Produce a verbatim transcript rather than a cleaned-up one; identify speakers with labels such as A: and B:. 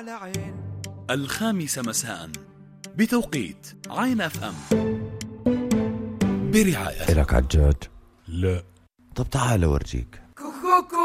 A: على عين.
B: الخامسة مساء بتوقيت عين اف ام برعاية.
C: إلك عجاج؟
B: لا.
C: طب تعال أورجيك.